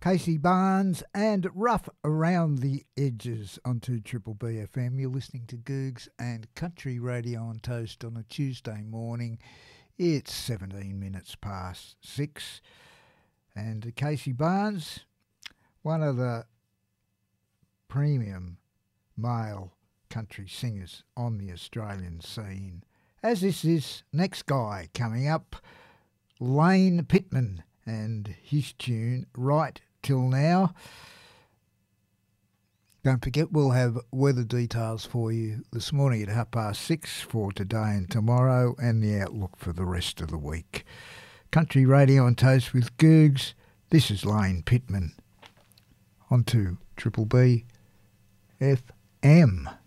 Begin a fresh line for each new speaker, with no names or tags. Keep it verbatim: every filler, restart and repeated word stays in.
Casey Barnes and Rough Around the Edges onto Triple B F M. You're listening to Googs and Country Radio on Toast on a Tuesday morning. It's seventeen minutes past six. And Casey Barnes, one of the premium male country singers on the Australian scene. As this is next guy coming up, Lane Pittman, and his tune Right Till Now. Don't forget, we'll have weather details for you this morning at half past six for today and tomorrow, and the outlook for the rest of the week. Country Radio on Toast with Googs. This is Lane Pittman. On to Triple B F M.